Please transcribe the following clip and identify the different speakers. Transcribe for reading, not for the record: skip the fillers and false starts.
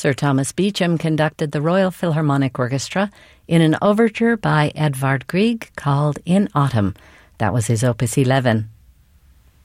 Speaker 1: Sir Thomas Beecham conducted the Royal Philharmonic Orchestra in an overture by Edvard Grieg called In Autumn. That was his Opus 11.